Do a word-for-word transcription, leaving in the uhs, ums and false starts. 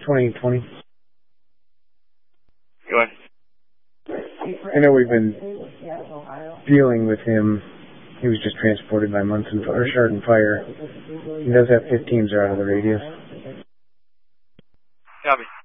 twenty twenty. Go ahead. I know we've been dealing with him. He was just transported by Munson or Chardon Fire. He does have fifteens are out of the radius. Copy.